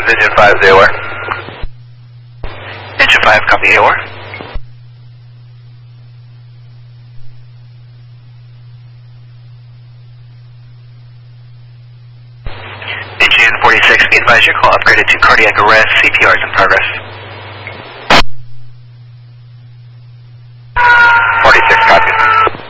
Vision 5, AOR. Engine 5, copy AOR. Engine 46, be advised your call upgraded to cardiac arrest. CPR is in progress.